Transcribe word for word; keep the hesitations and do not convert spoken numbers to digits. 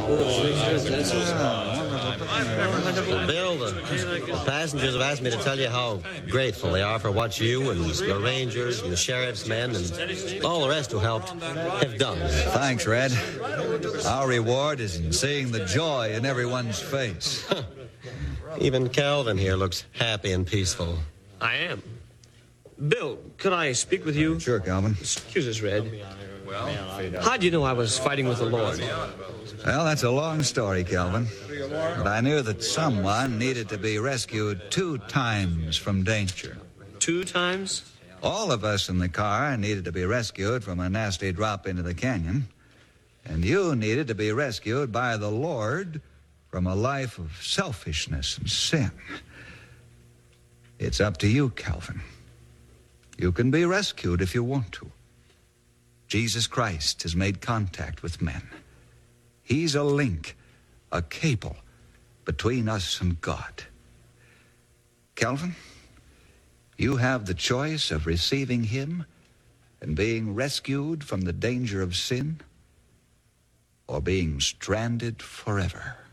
Bill, the passengers have asked me to tell you how grateful they are for what you and the Rangers and the sheriff's men and all the rest who helped have done. Thanks, Red. Our reward is in seeing the joy in everyone's face. Even Calvin here looks happy and peaceful. I am. Bill, could I speak with you? Sure, Calvin. Excuse us, Red. How'd you know I was fighting with the Lord? Well, that's a long story, Calvin. But I knew that someone needed to be rescued two times from danger. Two times? All of us in the car needed to be rescued from a nasty drop into the canyon. And you needed to be rescued by the Lord from a life of selfishness and sin. It's up to you, Calvin. You can be rescued if you want to. Jesus Christ has made contact with men. He's a link, a cable between us and God. Calvin, you have the choice of receiving him and being rescued from the danger of sin, or being stranded forever.